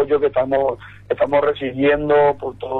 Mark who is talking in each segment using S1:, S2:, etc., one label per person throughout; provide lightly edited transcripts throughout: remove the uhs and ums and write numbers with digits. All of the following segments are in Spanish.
S1: apoyo que estamos recibiendo,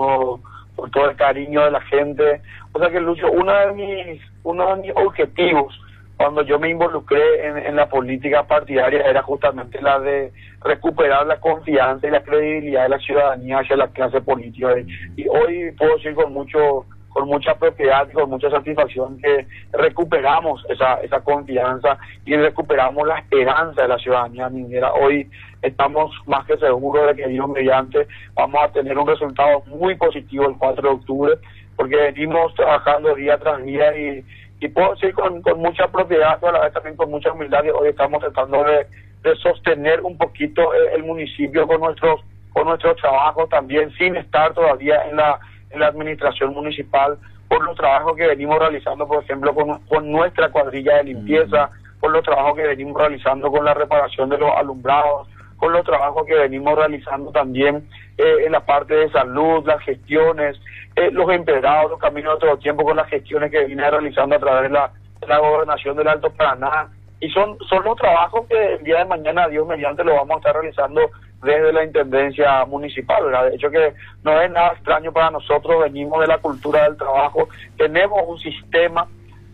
S1: por todo el cariño de la gente. O sea que, Lucho, uno de mis objetivos cuando yo me involucré en la política partidaria era justamente la de recuperar la confianza y la credibilidad de la ciudadanía hacia la clase política. Y hoy puedo decir con mucha propiedad y con mucha satisfacción que recuperamos esa confianza y recuperamos la esperanza de la ciudadanía minera. Hoy estamos más que seguros de que Dios mediante vamos a tener un resultado muy positivo el 4 de octubre, porque venimos trabajando día tras día y puedo decir con mucha propiedad, pero a la vez también con mucha humildad, que hoy estamos tratando de sostener un poquito el municipio con nuestros trabajos también, sin estar todavía en la administración municipal, por los trabajos que venimos realizando, por ejemplo, con nuestra cuadrilla de limpieza, por los trabajos que venimos realizando con la reparación de los alumbrados, con los trabajos que venimos realizando también en la parte de salud, las gestiones, los empedrados, los caminos de todo tiempo, con las gestiones que viene realizando a través de la gobernación del Alto Paraná. Y son los trabajos que el día de mañana, Dios mediante, lo vamos a estar realizando desde la Intendencia Municipal, ¿verdad? De hecho que no es nada extraño para nosotros, venimos de la cultura del trabajo, tenemos un sistema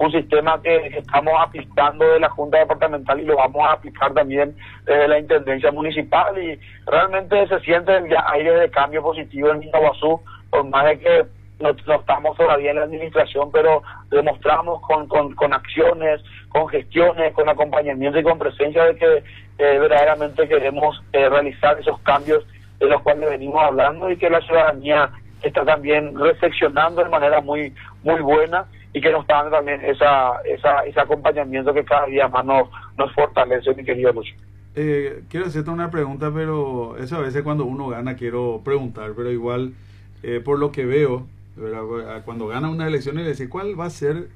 S1: que estamos aplicando de la Junta Departamental y lo vamos a aplicar también desde la Intendencia Municipal, y realmente se siente el aire de cambio positivo en Minaguazú, por más de que no estamos todavía en la administración, pero demostramos con acciones, con gestiones, con acompañamiento y con presencia de que verdaderamente queremos realizar esos cambios de los cuales venimos hablando, y que la ciudadanía está también reflexionando de manera muy muy buena, y que nos está dando también ese acompañamiento que cada día más nos fortalece, mi querido Lucho.
S2: Quiero hacerte una pregunta, pero eso a veces cuando uno gana quiero preguntar, pero igual por lo que veo, ¿verdad? Cuando gana una elección le dice cuál va a ser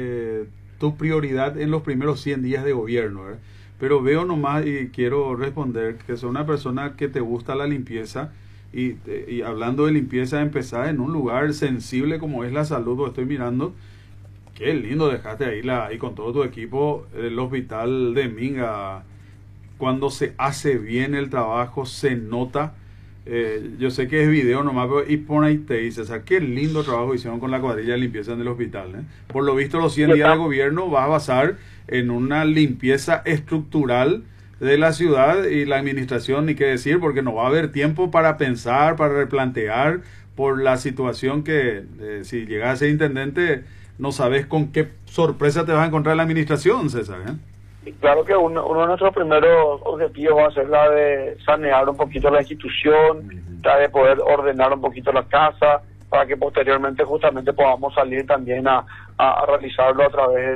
S2: tu prioridad en los primeros 100 días de gobierno, ¿verdad? Pero veo nomás y quiero responder que soy una persona que te gusta la limpieza, y hablando de limpieza, empezar en un lugar sensible como es la salud. Lo estoy mirando, qué lindo dejaste ahí con todo tu equipo el hospital de Minga. Cuando se hace bien el trabajo se nota. Yo sé que es video nomás, pero y por ahí te dice, o sea, qué lindo trabajo hicieron con la cuadrilla de limpieza en el hospital, ¿eh? Por lo visto los 100 días de gobierno va a basar en una limpieza estructural de la ciudad, y la administración ni qué decir, porque no va a haber tiempo para pensar, para replantear, por la situación que si llegas a ser intendente no sabes con qué sorpresa te vas a encontrar en la administración, César, ¿eh?
S1: Y claro que uno de nuestros primeros objetivos va a ser la de sanear un poquito la institución, la de poder ordenar un poquito la casa, para que posteriormente justamente podamos salir también a realizarlo a través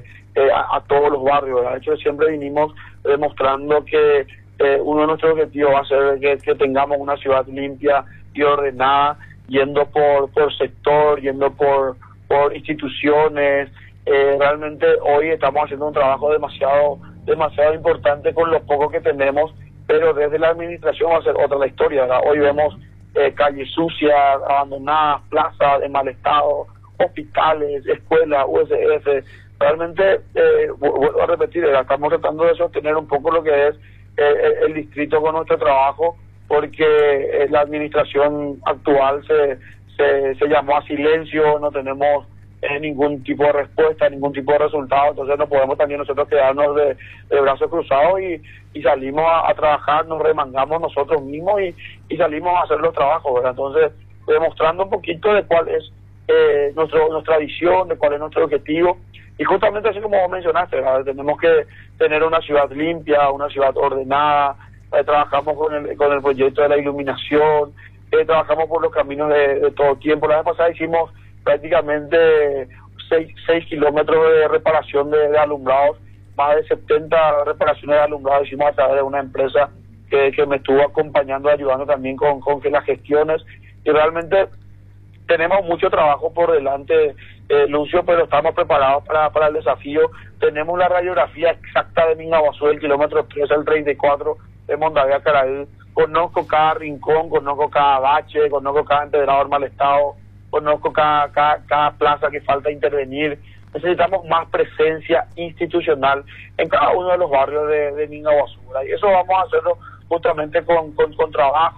S1: a todos los barrios, ¿verdad? De hecho, siempre vinimos demostrando que uno de nuestros objetivos va a ser que tengamos una ciudad limpia y ordenada, yendo por sector, yendo por instituciones. Realmente hoy estamos haciendo un trabajo demasiado importante con lo poco que tenemos, pero desde la administración va a ser otra la historia, ¿verdad? Hoy vemos calles sucias, abandonadas, plazas en mal estado, hospitales, escuelas, USF. Realmente, vuelvo a repetir, ¿verdad? Estamos tratando de sostener un poco lo que es el distrito con nuestro trabajo, porque la administración actual se llamó a silencio, no tenemos ningún tipo de respuesta, ningún tipo de resultado. Entonces no podemos también nosotros quedarnos de brazos cruzados y salimos a trabajar, nos remangamos nosotros mismos y salimos a hacer los trabajos, ¿verdad? Entonces, demostrando un poquito de cuál es nuestra visión, de cuál es nuestro objetivo, y justamente así como vos mencionaste, ¿verdad? Tenemos que tener una ciudad limpia, una ciudad ordenada. Trabajamos con el proyecto de la iluminación, trabajamos por los caminos de todo tiempo. La vez pasada hicimos prácticamente 6 kilómetros de reparación de alumbrados, más de 70 reparaciones de alumbrados hicimos a través de una empresa que me estuvo acompañando, ayudando también con que las gestiones, y realmente tenemos mucho trabajo por delante, Lucio, pero estamos preparados para el desafío. Tenemos la radiografía exacta de Minaguazú, del kilómetro 3 al 34 de Mondavia Caraí. Conozco cada rincón, conozco cada bache, conozco cada empedrado en mal estado, conozco cada plaza que falta intervenir. Necesitamos más presencia institucional en cada uno de los barrios de Minaguazú, y eso vamos a hacerlo justamente con trabajo.